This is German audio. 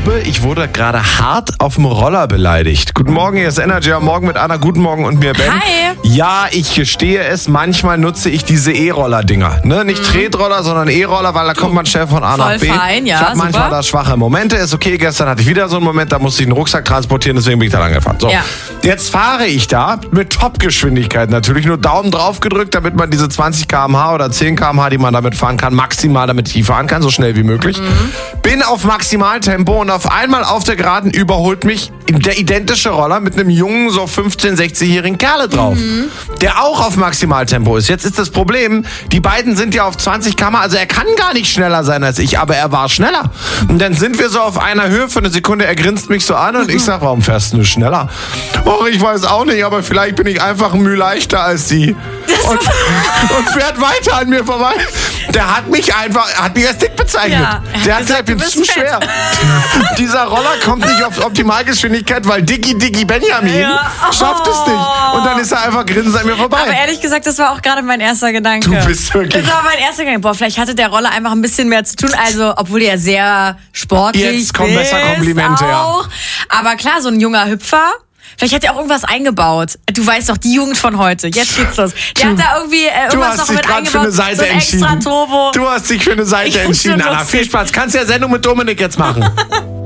glaube, ich wurde gerade hart auf dem Roller beleidigt. Guten Morgen, hier ist Energy am Morgen mit Anna. Guten Morgen und mir, Ben. Hi. Ja, ich gestehe es, manchmal nutze ich diese E-Roller-Dinger. Ne? Nicht Tretroller, sondern E-Roller, weil da kommt man schnell von A nach B. Fein, ja, ich habe manchmal da schwache Momente. Ist okay, gestern hatte ich wieder so einen Moment, da musste ich einen Rucksack transportieren, deswegen bin ich da lang gefahren. So, ja. Jetzt fahre ich da mit Top-Geschwindigkeit natürlich, nur Daumen drauf gedrückt, damit man diese 20 km/h oder 10 km/h, die man damit fahren kann, maximal damit ich fahren kann, so schnell wie möglich. Bin auf Maximaltempo und auf einmal auf der Geraden überholt mich der identische Roller mit einem jungen, so 15-, 16-jährigen Kerle drauf, der auch auf Maximaltempo ist. Jetzt ist das Problem, die beiden sind ja auf 20 km/h, also er kann gar nicht schneller sein als ich, aber er war schneller. Und dann sind wir so auf einer Höhe für eine Sekunde, er grinst mich so an und ich sag, warum fährst du schneller? Och, ich weiß auch nicht, aber vielleicht bin ich einfach ein Mühe leichter als sie. Und fährt weiter an mir vorbei. Der hat mich als dick bezeichnet. Ja, der hat gesagt, ich bin zu schwer. Dieser Roller kommt nicht auf Optimalgeschwindigkeit, weil Diggi Benjamin schafft es nicht. Und dann ist er einfach grinsend an mir vorbei. Aber ehrlich gesagt, das war auch gerade mein erster Gedanke. Du bist wirklich... Das war mein erster Gedanke. Boah, vielleicht hatte der Roller einfach ein bisschen mehr zu tun. Also, obwohl er sehr sportlich ist. Jetzt kommen besser Komplimente, auch. Aber klar, so ein junger Hüpfer. Vielleicht hat er auch irgendwas eingebaut. Du weißt doch, die Jugend von heute. Jetzt geht's los. Der hat da irgendwie irgendwas noch mit eingebaut. Für eine Seite so ein entschieden. extra Turbo. Du hast dich für eine Seite entschieden, Anna. Viel Spaß. Kannst ja Sendung mit Dominik jetzt machen.